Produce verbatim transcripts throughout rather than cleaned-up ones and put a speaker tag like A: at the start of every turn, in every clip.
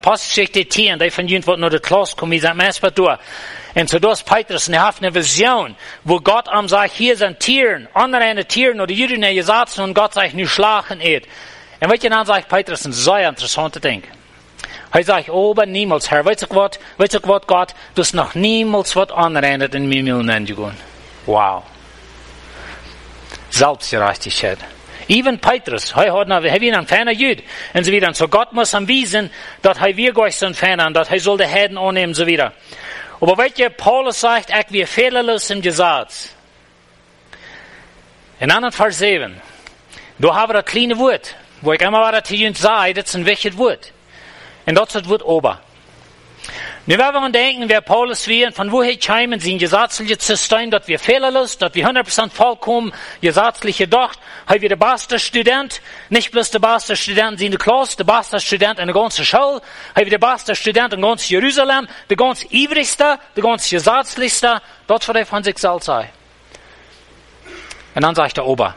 A: Apostelgeschichte tien, die von jemand, nur der Klaus kommt, wie sagt, meistens durch. Und so das Petrus, und er hat eine Vision, wo Gott am sagt, hier sind Tieren, andere Tieren, oder Juden, die gesagt und Gott sagt, nu schlagen et. Und wat je dann sagt Petrus, ein sehr interessantes Ding. Er sagt, oh, aber niemals, Herr, weißt du was, weißt du was, Gott, du hast noch niemals was anderes in mir nennen gegangen. Wow. Selbstgerechtigkeit. Even Petrus, hij had nou, hij weer een fijne Jud. En zo weer. En so Gott muss hem wijzen, dat hij weer gleich zijn fijne, en dat hij zal de Heiden aannemen, zo weer. Aber weet je, Paulus zegt, ik weer fehlerlos im Gesetz. In anderen Vers zeven. Da haben wir das kleine Wort, wo ich immer wieder zu jemand sage, das ist ein wichtiges Wort. Und das ist das Wort Ober. Nu werden wir denken, wer Paulus wir, von woher kämen sein gesetzliches System, dass wir fehlerlos, dass wir hundert Prozent vollkommen gesetzlich gedacht, haben wir der beste Student, nicht bloß der beste Student in der Klasse, der beste Student in der ganzen Schule, haben wir der beste Student in ganz Jerusalem, der ganz ivrigste, der ganz gesetzlichste, das wird er von sich selbst sein. Und dann sagt der Ober.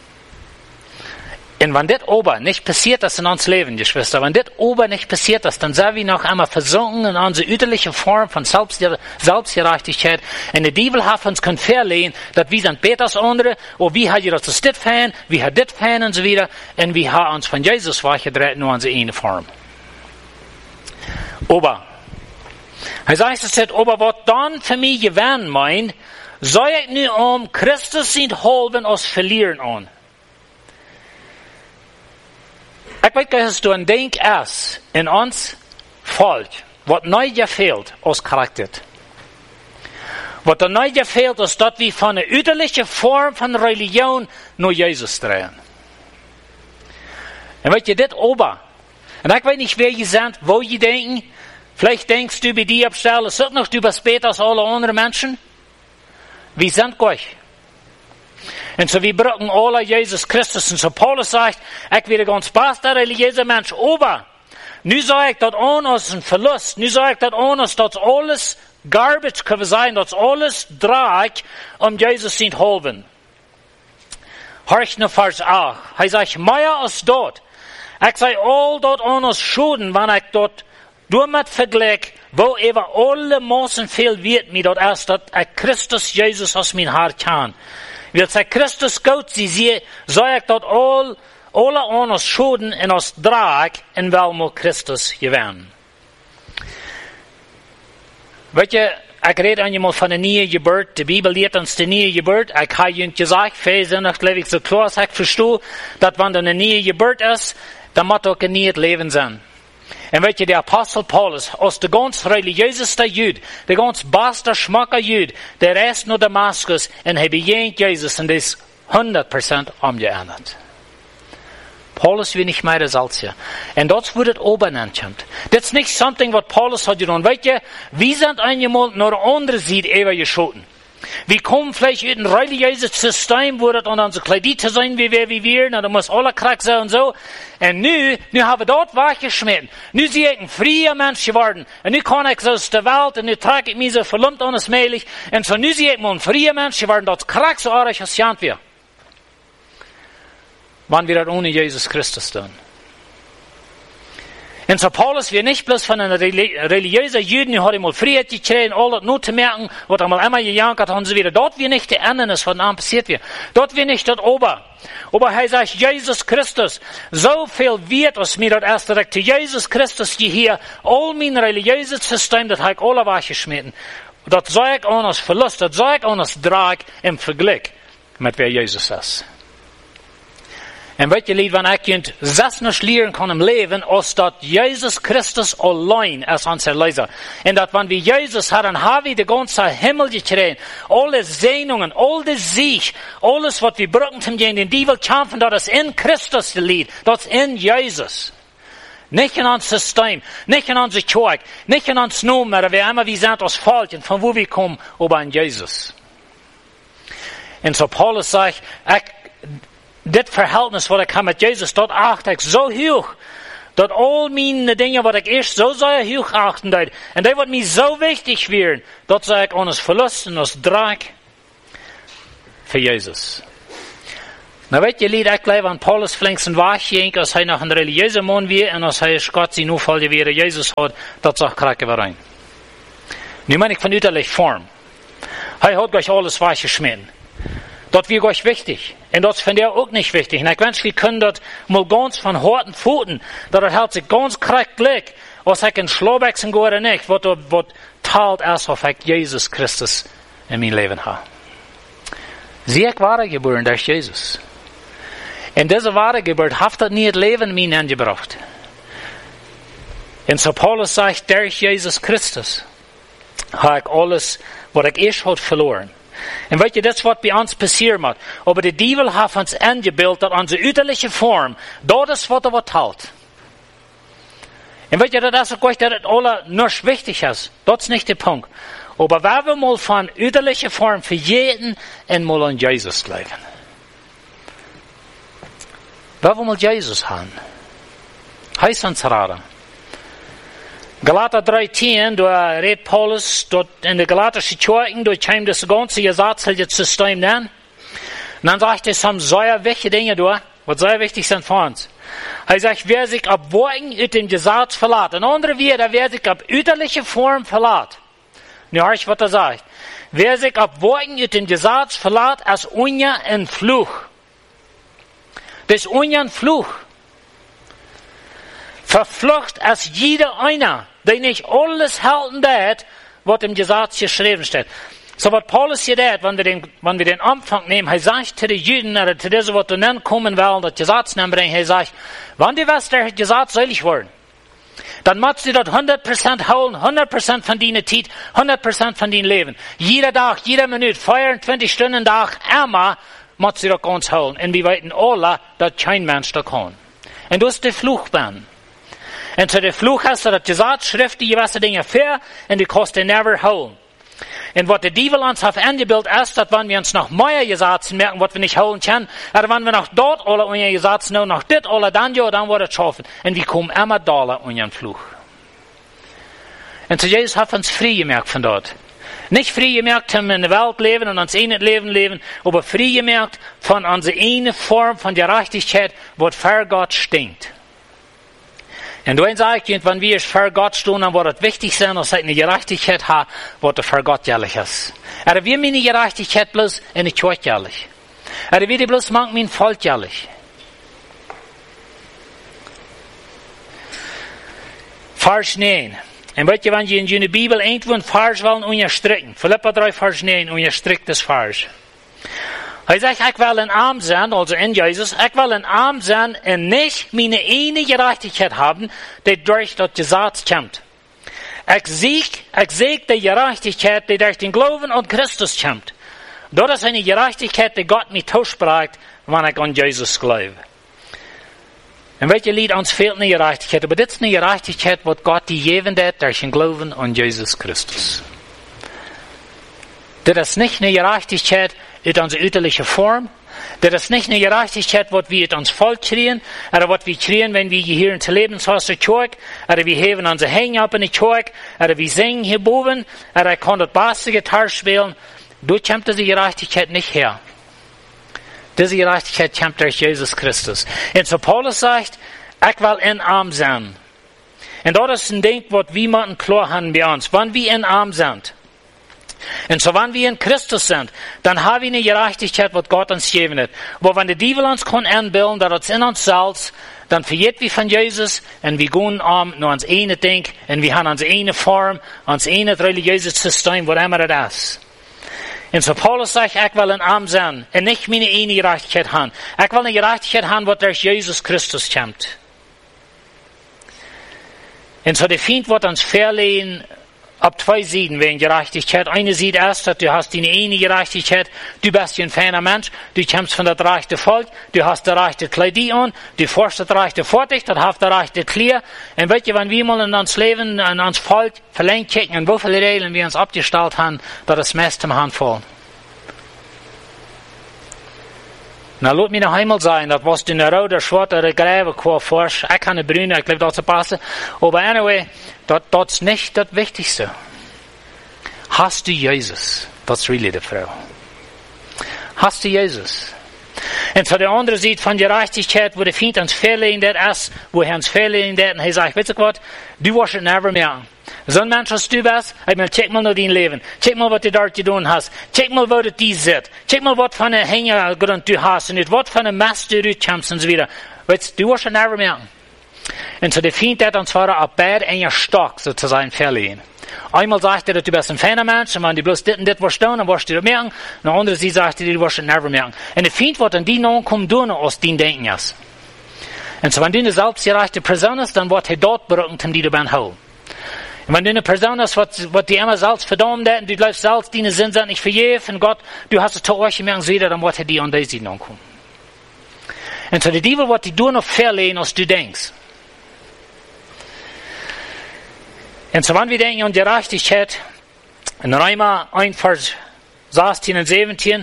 A: Und wenn das Ober nicht passiert ist in uns Leben, Geschwister, wenn das Ober nicht passiert ist, dann sind wir noch einmal versunken in unsere üterliche Form von Selbst, Selbstgerechtigkeit. Und der Teufel hat uns können verlehen, dass wir sind besser als andere, und wie hat ihr das das fan, wie hat das fan und so weiter. Und wir haben uns von Jesus weggedreht nur unsere eine Form. Ober. Er sagt, es sagt, Ober, was dann für mich gewähren meint, soll ich nu um Christus sind halben als verlieren an. Ich weiß, dass du ein Ding ist in uns Volk, was neu gefehlt als Charakter. Was da neu gefehlt ist, dass wir von einer üterlichen Form von Religion nur Jesus drehen. Und weißt du, das Ober. Und ich weiß nicht, wer ihr seid, wo ihr denken. Vielleicht denkst du bei dir abstellen, es ist noch, du bist besser als alle anderen Menschen. Wir sind gleich. Und so wir brauchen alle Jesus Christus. Und so Paulus sagt, ich werde ganz bester religiöser Mensch, aber nu sage ich das ohne als ein Verlust, nu sage ich das ohne als das alles Garbage kann sein, das alles Dreck, um Jesus zu halten. Horch noch Vers acht. Er sagt, mehr als dort. Ich sage, all dort ohne als Schulden, wenn ich dort damit vergleiche, wo über alle Maßen viel wird mir dort erst, dass ich Christus Jesus aus mein Hart kann. Wil zij Christus Gott sie zie, zou ik dat al, alle ons schulden en ons draag en wel moet Christus gewinnen. Weet je, ik red aan je mal van de nieuwe geboorte. De Bibel leert ons de nieuwe geboorte. Ik heb je gezegd, vijfzinnig, geloof ik zo klar als ik verstehe, dat wanneer er een nieuwe geboorte is, dan moet ook een nieuw leven zijn. En weet je, der Apostel Paulus, als de ganz religiöseste Jud, de ganz beste schmacker Jud, der reist naar Damaskus en hij bejegent Jesus en dat is honderd procent omgeändert. Paulus will nicht mehr als hier. En dat wordt het obenentjent. Dat is niet something wat Paulus hat gedaan. Weet je, wie sind einmal naar de andere Seite ever geschoten. Wir kommen vielleicht in ein religiöses System, wo das an unsere Kredite sein, wie wir, wie wir, na, da muss alle krack sein und so. Und nu, nu haben wir dort weggeschmissen. Nu sehe ich ein freier Mensch geworden. Und nu kann ich so aus der Welt, und nu trage ich mich so verlumpt und es mehlig. Und so nu sehe ich mal ein freier Mensch geworden, das krack so arg als jant wir. Wann wir das ohne Jesus Christus tun. Und so Paulus wir nicht bloß von einer religiösen Juden, die hat einmal Freiheit gekriegt, all das nur zu merken, was einmal einmal gejankt hat und so wieder. Dort wir nicht der Ende ist, was dann passiert wird. Dort wir nicht das Ober. Aber er sagt, Jesus Christus, so viel wird aus mir das erste direkt zu Jesus Christus hier, all mein religiöses System, das habe ich alle weggeschmissen. Das sage ich auch als Verlust, das sage ich auch als Drag im Vergleich mit wer Jesus ist. En weet je, lief, wenn ich zes noch lernen kann im Leben, als dat Jesus Christus allein ist unser Leiser. Und dat, wenn wir Jesus haben, haben wir den ganzen Himmel gekriegt. Alle Sehnungen, all das Sieg, alles, was wir brauchen zum gehen, den Teufel kämpfen, das ist in Christus liegt. Das ist in Jesus. Nicht in unser System, nicht in unsere Kirche, nicht in uns Namen, wir immer wie sind aus Falschen, von wo wir kommen, aber in Jesus. Und so Paulus sagt, ich, dit Verhältnis, wat ik heb met Jesus, dat acht ik zo hoog. Dat al mijn dingen, wat ik eerst zo zou hoog achten deed. En dat wat mij zo wichtig werden, dat zou ik ons verlust en ons draag voor Jesus. Na weet je, lied, ik leef aan Paulus flinks een waagje, als hij nog een religieuze man weer, en als hij Gott zijn nu volgen weer Jezus had, dat zag kraken we rein. Nu meine ich von uiterlich Form. Hij hat euch alles weggeschmissen. Das wird euch wichtig. Und das finde ich auch nicht wichtig. Und ich wünsche, wir können das mal ganz von harten Pfoten, dass das hält sich ganz korrekt Glück, als ich in Schlauwechseln gehe oder nicht, was, was teilt erst, auf ich Jesus Christus in mein Leben habe. Sie ich wahre geboren durch Jesus. Und diese wahre Geburt hat das nie das Leben in mir angebracht. Und so Paulus sagt, durch Jesus Christus habe ich alles, was ich erst hat verloren. Und weet je, das was bei uns passiert hat. Aber der Teufel hat uns eingebildet, dass unsere äußerliche Form, das ist, was er was hält. Und weet je, das ist auch, dass das alles nicht wichtig ist. Das ist nicht der Punkt. Aber wenn wir mal von äußerlicher Form für jeden einmal an Jesus leben. Wenn wir mal Jesus haben. Heißt uns raten. Galater drei zehn, da redet Paulus dort in der Galatischen Kirche, dort kommt das ganze gesetzliche System dann. Und dann sagt er, es haben sehr wichtige Dinge da, was sehr wichtig sind für uns. Er sagt, wer sich ab Worten mit dem Gesetz verlässt. Ein anderer wieder, wer sich ab äußerliche Form verlässt. Nu hör ich, was er sagt. Wer sich ab Worten mit dem Gesetz verlässt, als unja ein Fluch. Das ist unja ein Fluch. Verflucht als jeder einer, der nicht alles halten wird, was im Gesetz geschrieben steht. So was Paulus hier tut, wenn wir den, wenn wir den Anfang nehmen, er sagt zu den Juden, oder zu diesen, was dann kommen wollen, das Gesetz nehmen bringen, er sagt, wenn die was der Gesetz selig wollen, dann musst du das hundert Prozent holen, hundert Prozent von deiner Zeit, hundert Prozent von deinem Leben. Jeder Tag, jede Minute, vierundzwanzig Stunden Tag, immer musst du das ganz holen. Und wir wissen alle, dass kein Mensch das kann. Und das ist der Fluch dann. Und zu der Fluch hast du das Gesetz, Schrift, die gewisse Dinge für, und die kannst du never holen. Und was der Teufel uns hat eingebildet ist, dass wenn wir uns noch mehr Gesetze merken, was wir nicht holen können, oder wenn wir noch dort alle unsere Gesetze noch, noch dit alle, dann ja, dann wird es schaffen. Und wir kommen immer da unter den Fluch. Und zu Jesus hat uns frei gemerkt von dort. Nicht frei gemerkt, dass wir in der Welt leben und uns ein Leben leben, aber frei gemerkt von unserer eine Form von Gerechtigkeit, was für Gott stinkt. Und dann sage ich, wenn wir für Gott stehen, dann wird es wichtig sein, dass wir eine Gerechtigkeit haben, was für Gott jährlich ist. Aber wir meine Gerechtigkeit bloß in der Kirche jährlich. Aber wir die bloß machen mein Volk jährlich. Vers neun. Und weißt du, wenn ihr in die Bibel irgendwo ein Vers wollen, unterstricken. Philippa drei, Vers neun, unterstrickt das Vers. Er sagt, ich will ein Arm sein, also in Jesus, ich will ein Arm sein und nicht meine eine Gerechtigkeit haben, die durch das Gesetz kommt. Ich sieg, ich sieg die Gerechtigkeit, die durch den Glauben an Christus kommt. Das ist eine Gerechtigkeit, die Gott mir zuspricht, wenn ich an Jesus glaube. Und welche Lied uns fehlt eine Gerechtigkeit, aber das ist eine Gerechtigkeit, was Gott dir geben hat durch den Glauben an Jesus Christus. Das ist nicht eine Gerechtigkeit in unserer äußerlichen Form. Das ist nicht eine Gerechtigkeit, was wir in uns Volk kriegen, oder was wir kriegen, wenn wir hier in der Lebenshaus der Kirche, oder wir heben unsere Hänge ab in der Kirche, oder wir singen hier oben, oder ich kann das Bass Gitarre spielen. Dort kommt diese Gerechtigkeit nicht her. Diese Gerechtigkeit kommt durch Jesus Christus. Und so Paulus sagt, ich will in Arm sein. Und das ist ein Ding, was wir machen klar haben bei uns. Wenn wir in Arm sind, und so, wenn wir in Christus sind, dann haben wir eine Gerechtigkeit, was Gott uns gegeben hat. Aber wenn der Teufel uns kann einbilden, dass es in uns selbst, dann vergeht wir von Jesus, und wir gehen um nur ans eine Ding, und wir haben unsere eine Form, uns eine religiöses System, was immer das ist. Und so Paulus sagt, ich will ein Arm sein, und nicht meine eine Gerechtigkeit haben. Ich will eine Gerechtigkeit haben, was durch Jesus Christus kommt. Und so der Feind wird uns verlehen, ab zwei Seiten wegen Gerechtigkeit. Eine Seite ist, dass du hast deine eine Gerechtigkeit, du bist ein feiner Mensch, du kommst von der reichen Volk, du hast der reiche Kleidung an, du forst das reiche Vorteil, das hast der reiche Kleider. Und weißt du, wenn wir mal in uns Leben, in uns Volk verlängert kicken, und wie viele Regeln wir uns abgestellt haben, dass das meiste im Handvoll. Na, lass mich noch einmal sagen, dass was du in der rote, schwarze oder gelbe Kur forschst, ich kann nicht brünen, ich glaube, das passen. Aber anyway, das, das ist nicht das Wichtigste. Hast du Jesus? Das ist really die Frage. Hast du Jesus? Und so der andere sieht von Gerechtigkeit, wo der Feind uns verlegen ist, wo er uns verlegen ist, und er sagt, weißt du was, du wirst es never mehr. So ein Mensch, was du bist, ich meine, check mal nur dein Leben. Check mal, was du dort getan hast. Check mal, wo du dies sitzt. Check mal, was für eine Hintergrund du hast, und was für eine Mast du rauskommst und so weiter. Weißt du, du wirst es never mehr. Und so der Feind hat uns zwar auch Bär in ihr Stock sozusagen verlegen. Einmal sagt er, dass du bist ein feiner Mensch, und wenn du bloß dit und dit wirst tun, dann wirst du das merken. Und der andere sie sagt, du wirst es never merken. Und der Feind wird an die noch kommen, tun, aus den Denken ist. Und so wenn du eine selbstgerechte Person ist, dann wird er dort berücken, um die du beim Hol. Und wenn du eine Person hast, was die immer selbst verdammt hat, und du läufst selbst, deine Sinn sind nicht verjährt, und Gott, du hast es zu euch gemerkt, wieder, dann wird er die an diese noch kommen. Und so der Teufel wird die du noch verlegen, als du denkst. Und so wenn wir denken an Gerechtigkeit, in Römer eins, Vers sechzehn und siebzehn,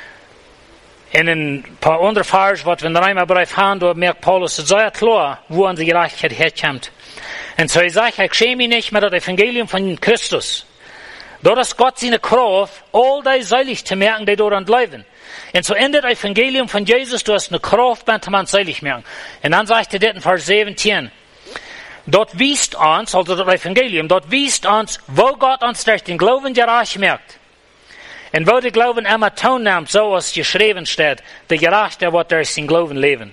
A: in ein paar andere Vers, was wir in Römer Brief haben, da merkt Paulus, es sei klar, wo unsere Gerechtigkeit herkommt. Und so ich sage, ich schäme mich nicht mehr das Evangelium von Christus. Dort ist Gott seine Kraft, all die seilig zu merken, die dort leben. Und so in das Evangelium von Jesus, du hast eine Kraft, wenn man seilig merken. Und dann sagt er das in Vers siebzehn, dort wiest uns, also das Evangelium, dort wiest uns, wo Gott uns durch den Glauben gerecht merkt. Und wo der Glauben immer Ton nimmt, so als geschrieben steht, der Gerechte wird durch den Glauben leben.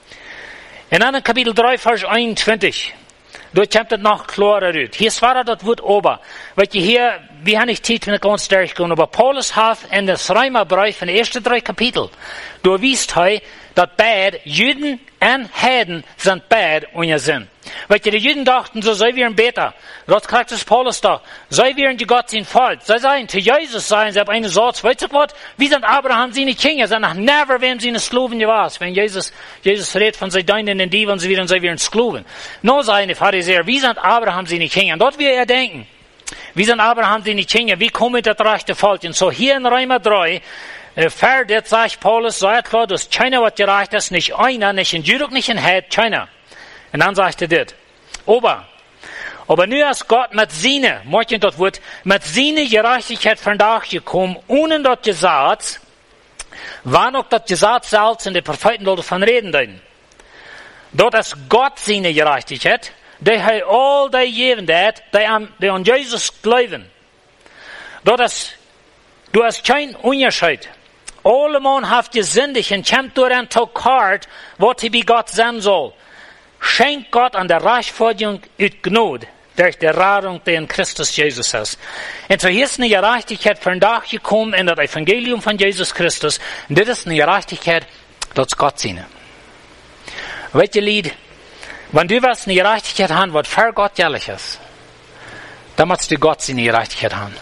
A: In einem Kapitel drei, Vers einundzwanzig, dort kommt es noch klarer raus. Hier ist zwar das Wort ober, weil hier, wir haben nicht Zeit, wenn ich ganz durchgehen, aber Paulus hat in das Römerbrief, in den ersten drei Kapitel, du wiest he, dass beide Juden und Heiden sind beide unser Sinn. Weil die Juden dachten, so sei wir ein Beter. Dort kriegt es Paulus da. Sei wir in die Gott sein Volk. Sei sein, zu Jesus sein, sie haben eine Satz. Weißt du was? Wie sind Abraham seine Kinder? Sie sind never, wenn sie eine Sklaven gewesen. Wenn Jesus, Jesus redet von seinen Deinen und die, wenn sie wieder, sei wir ein Sklaven. Nur seine Pharisäer, wie sind Abraham seine Kinder? Dort will er denken. Wie sind Abraham seine Kinder? Wie kommen das rechte Volk? Und so hier in Römer drei, fertig, sagt Paulus, sei klar, dass keiner was gereicht ist, nicht einer, nicht in Judok, nicht in Heid, keiner. Und dann sagt er das. Aber, aber nur als Gott mit seiner, morgen dort wird, mit seiner Gerechtigkeit von Tag gekommen, ohne das Gesetz, war noch das Gesetz selbst in den Propheten davon reden denn. Dort ist Gott seine Gerechtigkeit, der hat all die geben hat, die an, die an Jesus glauben. Dort ist, du hast kein Unterschied. Alle Mann hat gesündigt und kommt durch ein Tokart, was er bei Gott sein soll. Schenkt Gott an der Rechtfertigung ut Gnade durch die Rettung, die in Christus Jesus ist. Und so hier ist eine Gerechtigkeit von Tag gekommen in das Evangelium von Jesus Christus. Und das ist eine Gerechtigkeit, das Gott seine. Weißt du, Lied, wenn du was eine Gerechtigkeit haben, was für Gott ehrlich ist, dann musst du Gott seine Gerechtigkeit haben.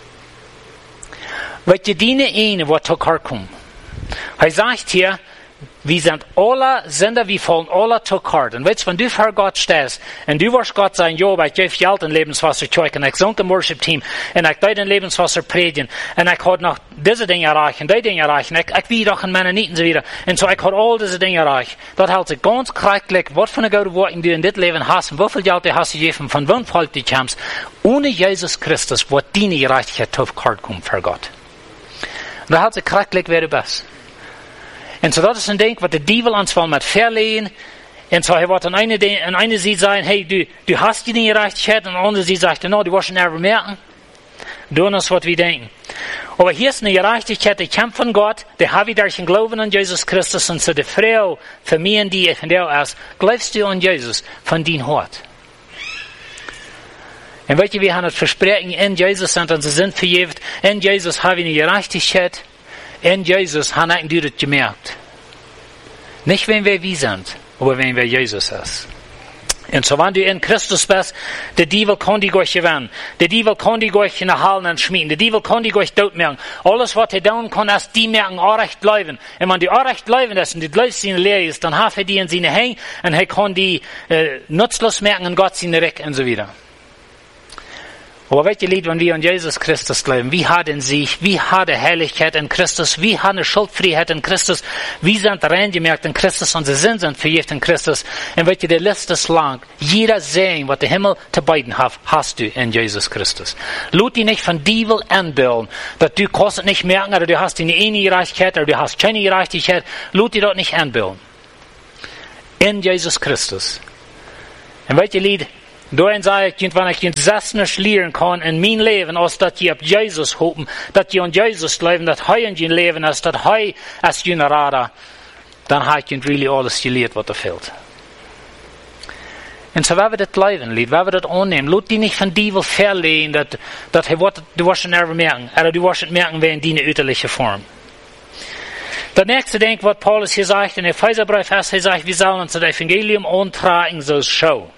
A: Weißt du, die eine, was zu Kort kommt. Er sagt hier, wir sind alle Sünder, wir fallen alle zu Kort. Und weißt du, wenn du vor Gott stehst, und du wirst Gott sagen, jo, ich gebe Geld in Lebenswasser und ich sunk im Worship-Team, und ich dein Lebenswasser predigen, und ich habe noch diese Dinge erreichen, die Dinge erreichen, ich, ich will doch in meinen Nieten so wieder, und so ich habe all diese Dinge erreicht. Das hält sich ganz kreuzlich, was für eine gute Worte du in dit Leben hast, und wie viel Geld du hast gegeben, von wann Volk du kommst. Ohne Jesus Christus wird deine Gerechtigkeit zu Kort kommen für Gott. Und da hält sich kreuzlich, wer du bist. Und so das ist ein Ding, was der Teufel uns will mit verlehen. Und so er wird an eine, an eine Seite sagen, hey, du, du hast die Gerechtigkeit, und an der anderen Seite sagt er, no, du wirst es never merken. Du das, was wir denken. Aber hier ist eine Gerechtigkeit, die kommt von Gott, die habe ich durch den Glauben an Jesus Christus, und so die Frau, für mich und die, von der aus, glaubst du an Jesus, von dein Hort. Und weißt du, wir haben das Versprechen, in Jesus sind unsere Sünden vergeben, in Jesus haben wir eine Gerechtigkeit, in Jesus haben wir das gemerkt. Nicht, wenn wir wie sind, aber wenn wir Jesus ist. Und so, wenn du in Christus bist, der Teufel kann dich euch gewinnen. Der Teufel kann dich euch in der Hallen schmieden. Der Teufel kann dich euch tot merken. Alles, was er tun kann, ist, die merken, recht bleiben. Und wenn die recht bleiben ist und die läufst in leer ist, dann hat er die in seine Hänge und er kann die äh, nutzlos merken und Gott seine Reck und so weiter. Aber welche Lied, wenn wir an Jesus Christus glauben, wie hat er sich, wie hat er Herrlichkeit in Christus, wie hat er Schuldfreiheit in Christus, wie sind reingemerkt in Christus, unsere Sinn sind vergibt in Christus, und welche der Liste ist lang. Jeder Segen, was der Himmel zu beiden hat, hast du in Jesus Christus. Lut dich nicht von Diebel anbilden, dass du kannst nicht merken, oder du hast eine eine Gerechtigkeit, oder du hast keine Gerechtigkeit. Lut dich dort nicht anbilden. In Jesus Christus. Und welche Lied, Daarin zei ik, wenn ich das nicht lernen kann in mein Leben, als dass ich auf Jesus hoffen, dass ich an Jesus leben, dass er in mein Leben ist, dass er als jener Rader, dann habe ich really alles gelehrt, was er fehlt. Und so, wenn wir das leben, Lied, wenn wir das annehmen, lass dich nicht von Diebel verlehen, dass, dass er, du wirst es nicht merken, oder du wirst es merken, wie in deine äußerliche Form. Das nächste Ding, was Paulus hier sagt, in Epheserbrief, er sagt, wir sollen uns das Evangelium antragen, so Show.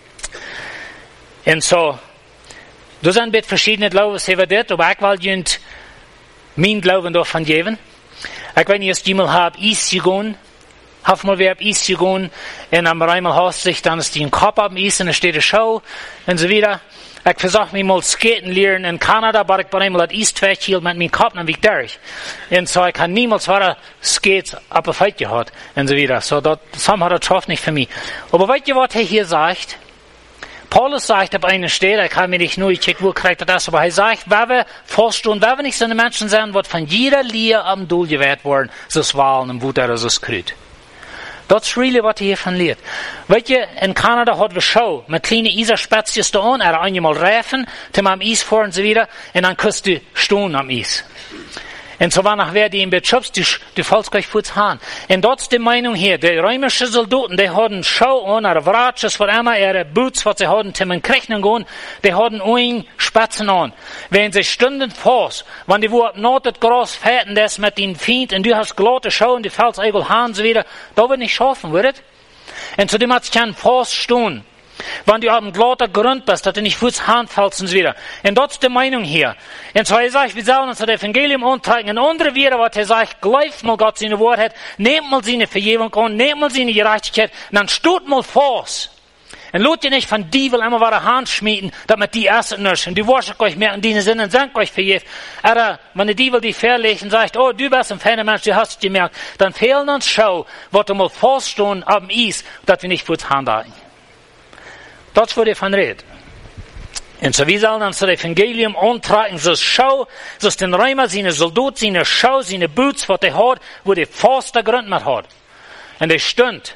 A: Und so, da sind mit verschiedenen Glauben, über das, aber ich will Ihnen mein Glauben davon geben. Ich weiß nicht, dass ich mal habe, Eis gegangen, habe mal wer Eis gegangen, und am einmal hast sich, dann ist die im Kopf am Eis, und dann steht eine Show, und so wieder. Ich versuche mich mal skaten lernen in Kanada, aber ich bin einmal das Eis weggehielt mit meinem Kopf, dann wie ich durch. Und so, ich kann niemals wieder Skates ab der Feit gehabt, und so wieder. So, das, das hat er drauf nicht für mich. Aber weißt ihr, was er hier sagt? Paulus sagt auf einer Stelle, ich kann mir nicht nur, ich check, wo kriegt er das, aber er sagt, wenn wir vorstehen, wenn wir nicht so eine Menschen sind, wird von jeder Lehre am Dull gewährt worden, so Wahlen und Wut oder so Skrüt. Das ist really, was er hier von lehrt. Weißt ihr, in Kanada hat wir Show, mit kleinen Eisenspätzchen da an, er einmal reifen, zum am Eis fahren und so wieder, und dann kannst du stehen am Eis. Und so war nachher die im Beschubs, du, du fällst gleich vor Hahn. Und dort ist die Meinung hier, die römische Soldaten, die hatten Schau an, oder Wratsches, was immer, ihre Boots, was sie hatten, zum Kriegen gehen, die hatten ein Spatzen an. Wenn sie stunden vor, wenn die wo not das Gras fährten, das mit den Feind, und du hast glatte Schau, und du fällst eigel Hahn, so wieder, da wird nicht schaffen, wird? Und zudem hat es keinen Forst stehen. Wenn du auf einem glatter Grund bist, dass du nicht Fuß Hand fällst und so wieder. Und das ist die Meinung hier. Und so, er sagt, wir sollen uns das Evangelium antreiben. Und andere wieder, was er sagt, gleich mal Gott seine Wort hat, nehmt mal seine Vergebung an, nehmt mal seine Gerechtigkeit, und dann steht mal vor. Und lasst ihr nicht von Diebel immer wieder Hand schmieden, damit die ersten nicht. Und die waschen euch mehr in diesen Sinnen, sind euch vergebt. Aber wenn der Diebel die verlegt und sagt, oh, du bist ein feiner Mensch, du hast es gemerkt, dann fehlen uns Schau, was du mal vorstehen auf dem Eis, dass wir nicht Fuß Hand haben. Das ist, wo der von redet. Und so, wir sollen uns das Evangelium antragen, so Schau, so ist den Römer, seine Soldaten, seine Schau, seine Boots, was der hat, wo der fast der Grund mit hat. Und der stund.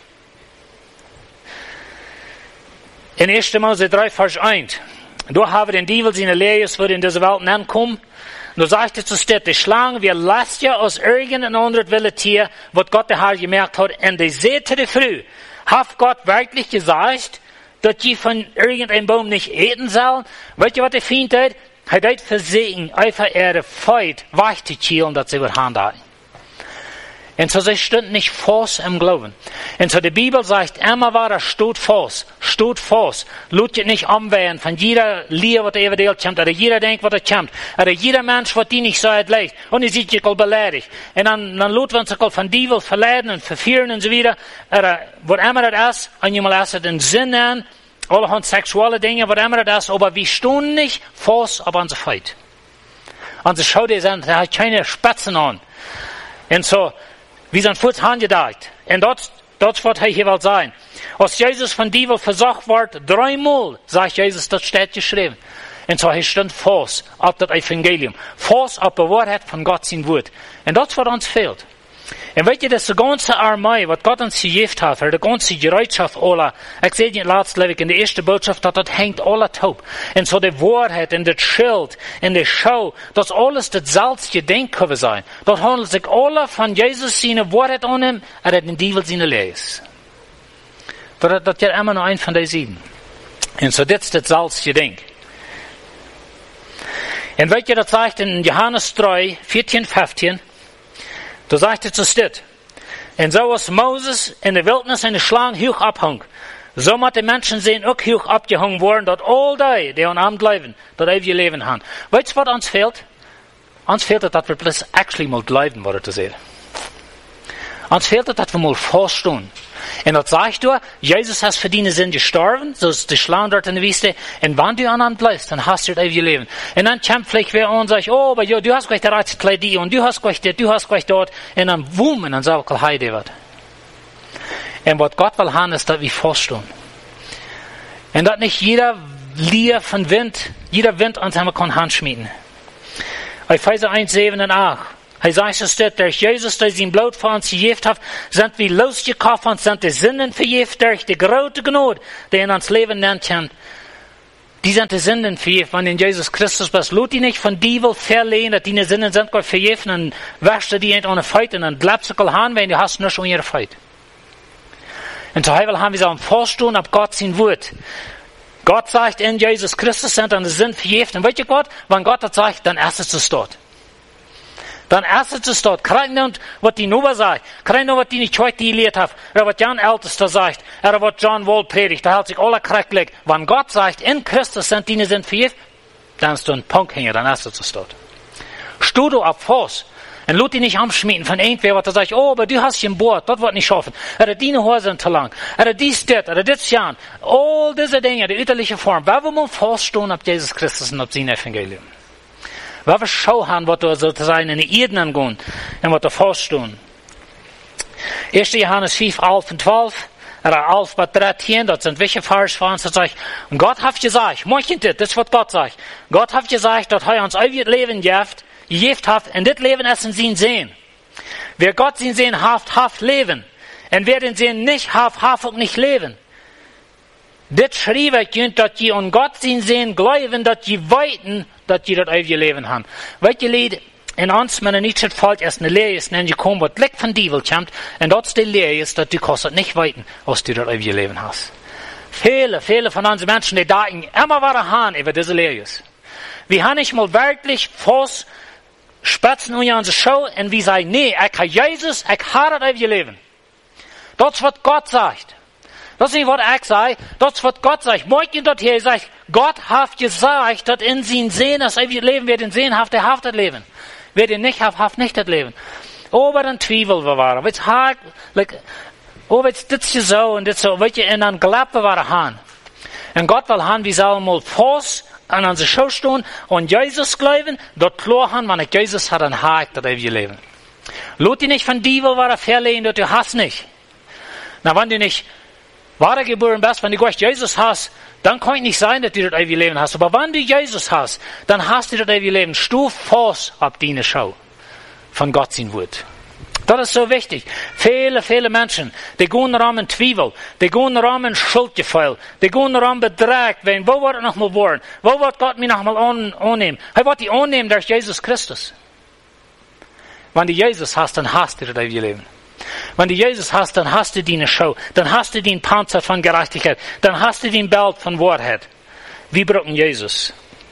A: In erster Mose drei, Vers eins. Da haben wir den Diebel seine Lehres, wo in diese Welt ankommen. Da sagt er zu Städte, die Schlange, wir lassen ja aus irgendeinem anderen wilden Tier, was Gott der Herr gemerkt hat, und die sehte die früh. Hat Gott wirklich gesagt, dass die von irgendeinem Baum nicht eten sollen? Weißt ihr, was der Feind hat? Er hat versehen, einfach ihre Feit weichzuziehen, dass sie über Hand haben. Und so, sie stünden nicht fast im Glauben. Und so, die Bibel sagt, immer war er steht fast, steht fast. Lasst ihr nicht umwehren von jeder Lehre, was er eventuell kommt, oder jeder denkt, was er kommt, oder jeder Mensch, was die nicht so leicht. Und ihr seht sich beleidigt. Und dann, dann lasst man sich von Diebel verleiten und verführen und so wieder. Oder, was immer das ist, und jemand lässt den Sinn an, alle haben sexuelle Dinge, was immer das ist, aber wir stehen nicht fast auf unsere Feit. Unsere Schau, die sind, da hat keine Spatzen an. Und so, wir sind kurz angedacht. Und das, das wird hier wohl sein. Als Jesus von Diebel versucht wird, dreimal, sagt Jesus, das steht geschrieben. Und so, er stand fast auf das Evangelium. Fast auf die Wahrheit von Gott sein Wort. Und das, was uns fehlt. Und weißt ihr, das ist die ganze Armee, was Gott uns gegeben hat, oder die ganze Bereitschaft aller, ich sehe nicht letztlich in der ersten Botschaft, dass das hängt alle taub. Und so die Wahrheit, und das Schild, und die Schau, das alles das Salz gedenken sein. Das handelt sich alle von Jesus seine Wahrheit annehmen, oder den Diebel seine Lehres. Das, das ist ja immer noch ein von den sieben. Und so das ist das Salz gedenken. Und weißt ihr, das sagt in Johannes drei, vierzehn, fünfzehn, da sagt er zu Stitt. Und so was Moses in der Wildnis in der Schlange hoch abhang, so muss die Menschen sehen, auch hoch abgehangen worden, dass all die, die an Abend leben, das ewige Leben haben. Weißt du, was uns fehlt? Uns fehlt es, dass wir bloß actually mal bleiben, was er zu sehen. Uns fehlt es, dass wir mal vorstehen. Und dort sagst du, Jesus hat für deine Sinn gestorben, so ist die Schlange dort in der Wüste. Und wenn du an ihm bleibst, dann hast du das ewige Leben. Und dann kämpft vielleicht wer und sagt, oh, aber ja, du hast gleich der Reizkleid die und du hast gleich das, du hast gleich dort. Und dann wumm, und dann sagt er, heide wird. Und was Gott will haben, ist, dass wir vorstehen. Und dass nicht jeder Lier von Wind, jeder Wind an seinem kann Hand schmieden. Epheser eins, sieben und acht. Hij sagt es dort, durch Jesus, der sein Blut für uns gegeben hat, sind wir losgekauft und sind die Sünden vergeben durch die große Gnade, die in uns Leben nennt. Die sind die Sünden vergeben, wenn in Jesus Christus bist. Lut die nicht von Diebel verlehen, dass deine Sünden sind Gott vergeben, und wäschst du die nicht ohne Feit, und dann bleibst du haben, wenn du hast nicht ohne Feit. Und zu Heil haben wir so ein Vorstehen ab Gott sein Wort. Gott sagt, in Jesus Christus sind dann die Sünden vergeben. Und weißt du Gott, wenn Gott das sagt, dann ist es dort. Dann erst es dort. Kein nicht, was die Nova sagt. Kein nicht, was die nicht heute gelehrt hat. Oder was Jan Ältester sagt. Oder was John Wall predigt. Da hält sich alle krecklich. Wenn Gott sagt, in Christus sind die sind vergeben, dann ist du ein Punkt hängen, dann erst es dort. Steh du ab Fuß. Und lud die nicht anschmieden von irgendwer, was sagt, oh, aber du hast hier ein Boot, das wird nicht schaffen. Oder deine Haare sind zu lang. Oder dies, das, oder das, Jan. All diese Dinge, die üterliche Form. Wer will man vorstehen ab Jesus Christus und ab sein Evangelium? Weil wir schauen, was da sozusagen in die Erden angehen und was da vorstehen. erster Johannes fünf, elf und zwölf, oder elf bis dreizehn, das sind welche Vers von uns, das sagt, und Gott hat gesagt, möchten das, das ist was Gott sagt. Gott hat gesagt, dass er uns ewiges Leben gibt, gegeben hat, und das Leben ist in sein Sehen. Wer Gott sein Sehen hat, hat Leben. Und wer den Sehen nicht hat, hat auch nicht Leben. Das schrieb ich, dass die an Gott sein Sehen glauben, dass die weiten, dass die das ewige Leben haben. Weißt du, Lied, in uns, wenn er nicht so falsch ist, eine Lehre ist, wenn du kommst, was Leck von Diebel kommt, und das die Lehre ist, dass du kannst nicht weiten, als du das ewige Leben hast. Viele, viele von uns Menschen, die denken, immer wieder haben über diese Lehre ist. Wir haben nicht mal wirklich fast Spatzen in unsere Show, und wir sagen, nee, ich habe Jesus, ich habe das ewige Leben. Das ist, was Gott sagt. Das ist nicht, was ich sage, das ist, was Gott sagt. Morgen dort hier sagt, Gott hat gesagt, dass in sein Sehen das ewige Leben, wer den Sehen hat, der hat das Leben. Wer den nicht hat, hat nicht das Leben. Oh, aber dann Zweifel bewahren. Weil's hart, like, oh, weil's das hier so und das so, weißt du, und dann Glauben bewahren haben. Und Gott will haben, wir sollen mal Fuß an unsere Schau stehen und Jesus glauben, dort klar haben, wenn ich Jesus hat, dann hat das ewige Leben. Lot die nicht von Diebel war verlehen, dass du hast nicht. Na, wenn du nicht wahre geboren bist, wenn du Gott Jesus hast, dann kann es nicht sein, dass du das ewige Leben hast. Aber wenn du Jesus hast, dann hast du das ewige Leben. Stuf Fuß ab deine Schau von Gott sein Wort. Das ist so wichtig. Viele, viele Menschen, die gehen daran in Zweifel, die gehen daran in Schuldgefühl, die gehen daran bedrängt, wenn, wo wird er noch mal worden? Wo wird Gott mich noch mal annehmen? Er wird dich annehmen durch Jesus Christus. Wenn du Jesus hast, dann hast du das ewige Leben. Wenn du Jesus hast, dann hast du deine Schau, dann hast du den Panzer von Gerechtigkeit, dann hast du den Belt von Wahrheit. Wir brauchen Jesus.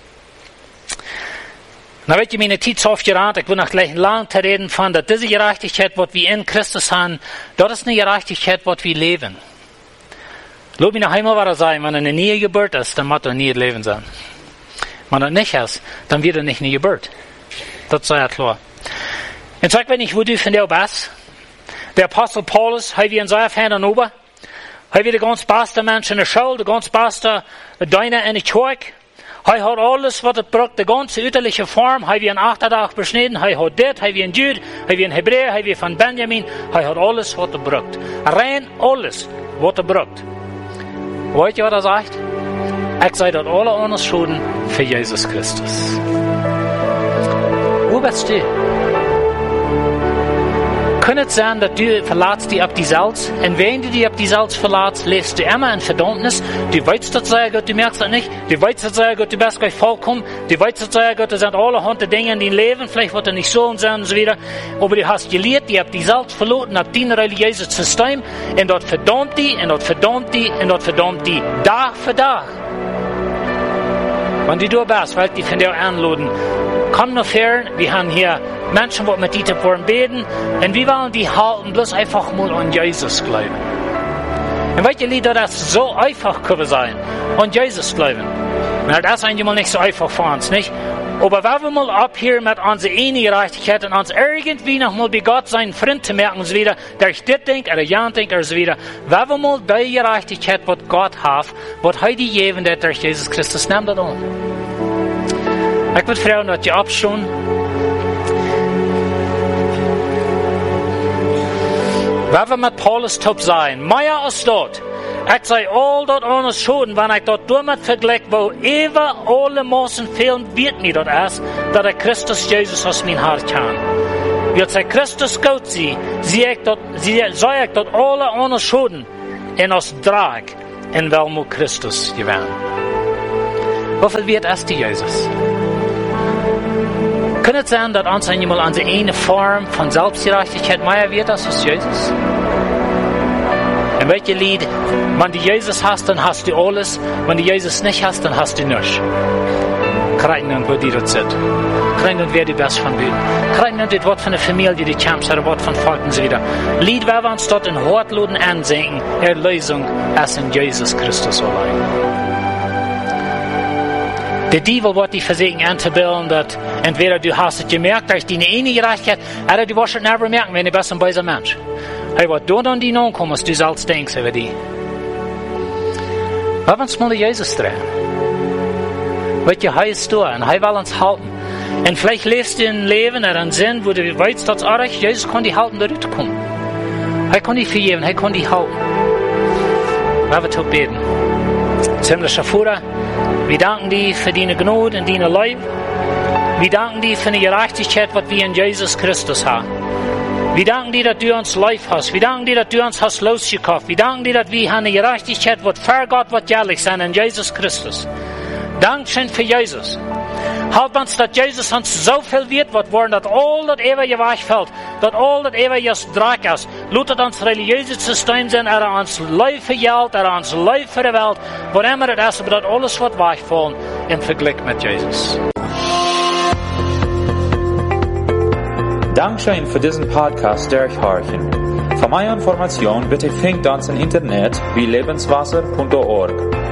A: Na, weet je, meine Zeit ist aufgerannt, ich will noch gleich lang zu reden von, dass diese Gerechtigkeit, was wir in Christus haben, das ist eine Gerechtigkeit, was wir leben. Lob mich noch einmal, was er sagen, wenn er eine neue Geburt ist, dann muss er nie Leben sein. Wenn er nicht ist, dann wird er nicht eine Geburt. Das sei ja klar. Und sag mir nicht, wo du von der bist. Der Apostel Paulus, hat wir in seiner Ferne oben, hat wir der ganz beste Mensch in der Schule, der ganz beste Deiner in der Kirche. Er hat alles, was er braucht, die ganze üterliche Form, hat wir in achtundachtzig beschnitten, er hat das, hat wir in Jude, hat wir in Hebräer, hat wir von Benjamin, er hat alles, was er braucht. Rein alles, was er braucht. Weißt ihr, was er sagt? Ich sei dort alle anders Schulden für Jesus Christus. Wo bist du? Kann es sein, dass du verlässt die ab die Salz? Und wenn du die ab die Salz verlässt, lässt du immer ein Verdammnis. Du weißt das sehr gut, du merkst das nicht. Du weißt das sehr gut, du bist gleich vollkommen. Du weißt das sehr gut, das sind alle hundert Dinge in deinem Leben. Vielleicht wird er nicht so und so und so wieder. Aber du hast gelehrt, die ab die Salz verloren, ab dein religiöses System. Und dort verdammt die, und dort verdammt die, und dort verdammt die. Tag für Tag. Wenn du da bist, weil die von dir anladen, komm noch her, wir haben hier Menschen, die mit dir wollen beten, und wir wollen die halten, bloß einfach mal an Jesus glauben. Und weißt du, Lieder, das so einfach können sein, an Jesus glauben. Na, das ist eigentlich mal nicht so einfach für uns, nicht? Aber wenn wir mal abhören mit unserer eigenen Gerechtigkeit und uns irgendwie noch mal bei Gott seinen Freund zu merken, so wieder, durch das Ding, oder ja, Ding, oder so wieder, wenn wir mal die Gerechtigkeit, was Gott hat, was heute geben hat durch Jesus Christus, nimmt das an. Ich würde fragen, dass ihr abschauen. Wenn wir mit Paulus top sein, mehr als dort, ich sei all dort anders schoden, wenn ich dort damit vergleiche, wo ever alle Maßen fehlen, wird mir dort erst, dass der Christus Jesus aus mein Hart kann. Wird sei Christus Gott sie, sie ich dort, sie sei ich dort alle anders schoden, in uns Drag, in welchem Christus gewähren. Wofür wird erst die Jesus? Kann es sein, dass uns einmal an der eine Form von Selbstgerechtigkeit mehr wird als Jesus? In welchem Lied, wenn du Jesus hast, dann hast du alles. Wenn du Jesus nicht hast, dann hast du nichts. Kreiden und wo die dort sind. Kreiden und wer die best von Bühnen. Kreiden und das Wort von der Familie, die kämpft, oder Wort von Volk und so wieder. Lied, wer wir uns dort in Hortloden ansehen, Erlösung ist in Jesus Christus allein. Der Teufel wird dich versuchen anzubilden, dass entweder du hast es gemerkt durch deine eine Gerechtigkeit, oder du wirst es nicht merken, wenn du bist ein böser Mensch. Hey, was du an die Namen kommst, du sollst denken über die. Lass uns mal Jesus drehen. Wat je, hij ist da und er will uns halten. Und vielleicht lebst du ein Leben oder einen Sinn, wo du weißt, dass auch Jesus kann dich halten, da rauskommen. Er kann dich vergeben, er kann dich halten. Lass uns beten. Himmlischer Vater, wir danken dir für deine Gnade und deine Leib. Wir danken dir für die Gerechtigkeit, was wir in Jesus Christus haben. Wir danken dir, dass du uns Leib hast. Wir danken dir, dass du uns hast losgekauft. Wir danken dir, dass wir eine Gerechtigkeit, was für Gott, was jährlich sein in Jesus Christus. Dankeschön für Jesus. Halt uns, dass Jesus uns so viel wird, was wollen, dass all das ewige wegfällt, dass all das ewige Dreck ist. Lutet uns religiöse System sein, oder uns Leib für Geld, oder uns Leib für die Welt, was immer das ist, aber dass alles wird wegfallen im Vergleich mit Jesus.
B: Dankeschön für diesen Podcast durchhorchen. Für mehr Informationen bitte findet uns im Internet wie lebenswasser punkt org.